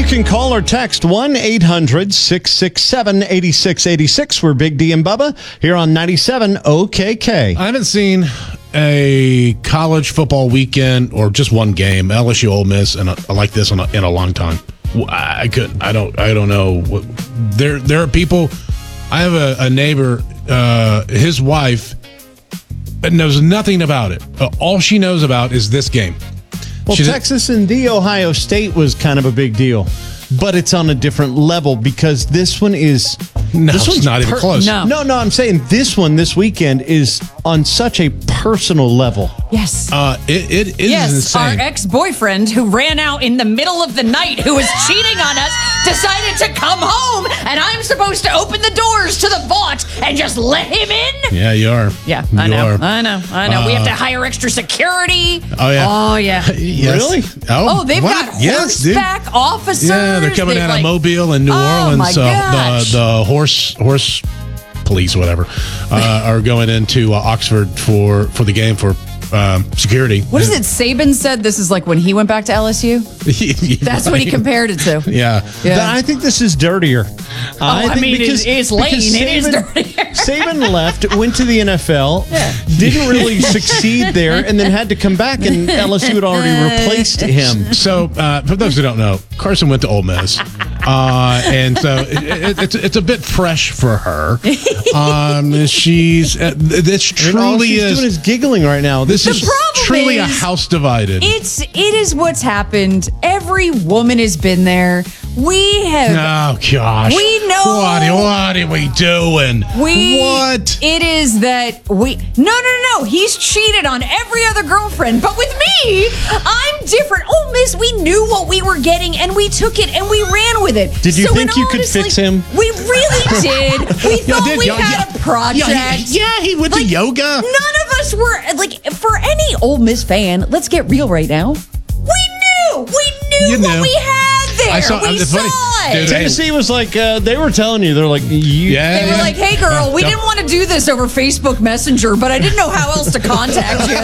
You can call or text 1-800-667-8686. We're Big D and Bubba here on 97 OKK. I haven't seen a college football weekend or just one game, LSU Ole Miss, and like this in a long time. I don't know. There are people. I have a neighbor. His wife knows nothing about it. All she knows about is this game. Well, Texas and the Ohio State was kind of a big deal, but it's on a different level because this one is... No, it's not even close. No, I'm saying this one this weekend is on such a personal level. Yes. It is insane. Our ex-boyfriend who ran out in the middle of the night, who was cheating on us, decided to come home, and I'm supposed to open the doors to the vault and just let him in? Yeah, you are. Yeah, I know. We have to hire extra security. Oh, yeah. Oh, yeah. Yes. Really? Oh, they've got horseback officers. Yeah, they're coming out of Mobile and New Orleans. My gosh. The horse police, whatever, are going into Oxford for the game for security. What is it? Saban said this is like when he went back to LSU. That's what he compared it to. Yeah. I think this is dirtier. It's Lane. It is dirtier. Saban left, went to the NFL, didn't really succeed there, and then had to come back, and LSU had already replaced him. So, for those who don't know, Carson went to Ole Miss, and so it's a bit fresh for her. This truly is doing is giggling right now. This is truly a house divided. It is what's happened. Every woman has been there. We have. Oh gosh. We know. What are we doing? What? It is that we. No. He's cheated on every other girlfriend, but with me, I'm different. Ole Miss, we knew what we were getting, and we took it and we ran with it. Did you think you could fix him? We really did. We thought we had a project. He went to yoga. None of us were for any Ole Miss fan. Let's get real right now. We knew what we had there. We saw it. Dude, Tennessee was like, they were telling you, they're like, they were like, hey girl, we didn't want to do this over Facebook Messenger, but I didn't know how else to contact you.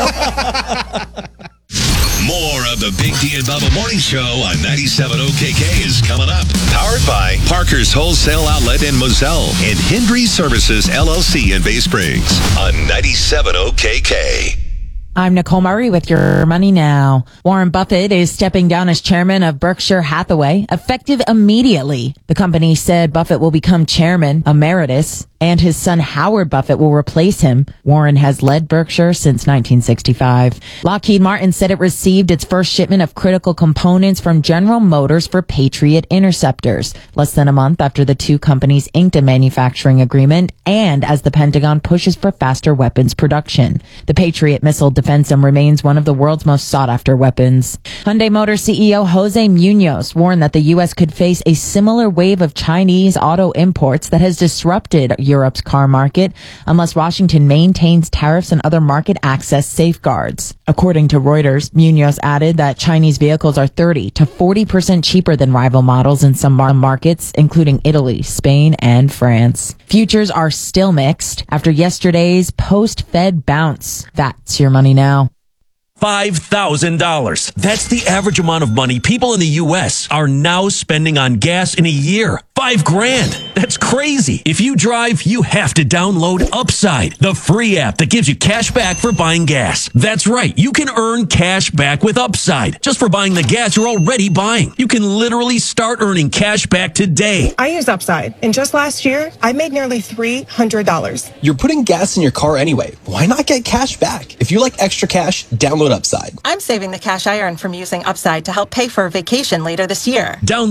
More of the Big D and Bubba Morning Show on 97 OKK is coming up. Powered by Parker's Wholesale Outlet in Moselle and Hendry Services LLC in Bay Springs on 97 OKK. I'm Nicole Murray with your money now. Warren Buffett is stepping down as chairman of Berkshire Hathaway, effective immediately. The company said Buffett will become chairman emeritus, and his son Howard Buffett will replace him. Warren has led Berkshire since 1965. Lockheed Martin said it received its first shipment of critical components from General Motors for Patriot interceptors, less than a month after the two companies inked a manufacturing agreement and as the Pentagon pushes for faster weapons production. The Patriot missile defense remains one of the world's most sought-after weapons. Hyundai Motor CEO Jose Munoz warned that the U.S. could face a similar wave of Chinese auto imports that has disrupted Europe's car market unless Washington maintains tariffs and other market access safeguards. According to Reuters, Munoz added that Chinese vehicles are 30 to 40% cheaper than rival models in some markets, including Italy, Spain, and France. Futures are still mixed after yesterday's post-Fed bounce. That's your money now. $5,000. That's the average amount of money people in the U.S. are now spending on gas in a year. $5,000. That's crazy. If you drive, you have to download Upside, the free app that gives you cash back for buying gas. That's right. You can earn cash back with Upside just for buying the gas you're already buying. You can literally start earning cash back today. I use Upside, and just last year, I made nearly $300. You're putting gas in your car anyway. Why not get cash back? If you like extra cash, download Upside. I'm saving the cash I earned from using Upside to help pay for a vacation later this year.